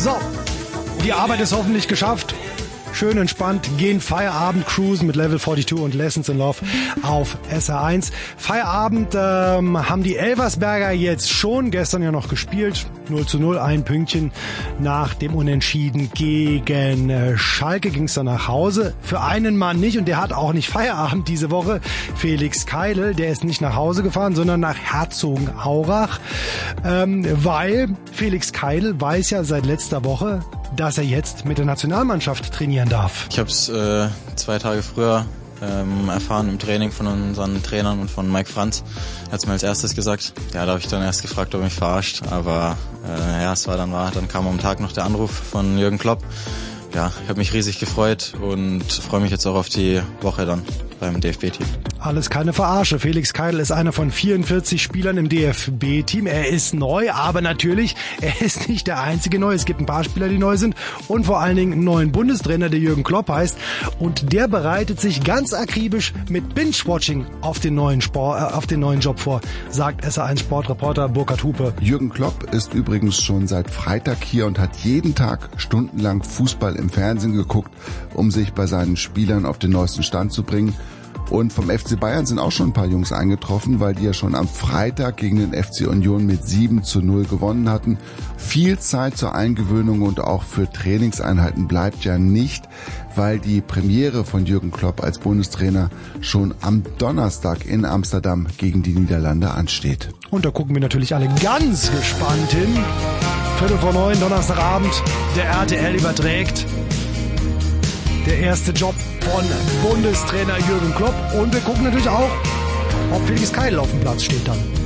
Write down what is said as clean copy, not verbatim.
So, die Arbeit ist hoffentlich geschafft. Schön entspannt, gehen Feierabend cruisen mit Level 42 und Lessons in Love auf SR1. Feierabend haben die Elversberger jetzt schon, gestern ja noch gespielt. 0:0, ein Pünktchen nach dem Unentschieden gegen Schalke ging es dann nach Hause. Für einen Mann nicht und der hat auch nicht Feierabend diese Woche. Felix Keidel, der ist nicht nach Hause gefahren, sondern nach Herzogenaurach, weil Felix Keidel weiß ja seit letzter Woche, dass er jetzt mit der Nationalmannschaft trainieren darf. Ich habe es 2 Tage früher erfahren im Training von unseren Trainern und von Mike Franz. Er hat es mir als erstes gesagt. Ja, da habe ich dann erst gefragt, ob er mich verarscht. Aber ja, es war dann wahr. Dann kam am Tag noch der Anruf von Jürgen Klopp. Ja, ich habe mich riesig gefreut und freue mich jetzt auch auf die Woche dann beim DFB-Team. Alles keine Verarsche. Felix Keidel ist einer von 44 Spielern im DFB-Team. Er ist neu, aber natürlich, er ist nicht der einzige neu. Es gibt ein paar Spieler, die neu sind und vor allen Dingen einen neuen Bundestrainer, der Jürgen Klopp heißt. Und der bereitet sich ganz akribisch mit Binge-Watching auf den neuen Job vor, sagt SR1 Sportreporter Burkhard Hupe. Jürgen Klopp ist übrigens schon seit Freitag hier und hat jeden Tag stundenlang Fußball im Fernsehen geguckt, um sich bei seinen Spielern auf den neuesten Stand zu bringen. Und vom FC Bayern sind auch schon ein paar Jungs eingetroffen, weil die ja schon am Freitag gegen den FC Union mit 7:0 gewonnen hatten. Viel Zeit zur Eingewöhnung und auch für Trainingseinheiten bleibt ja nicht, weil die Premiere von Jürgen Klopp als Bundestrainer schon am Donnerstag in Amsterdam gegen die Niederlande ansteht. Und da gucken wir natürlich alle ganz gespannt hin. 8:45, Donnerstagabend, der RTL überträgt. Der erste Job von Bundestrainer Jürgen Klopp. Und wir gucken natürlich auch, ob Felix Keidel auf dem Platz steht dann.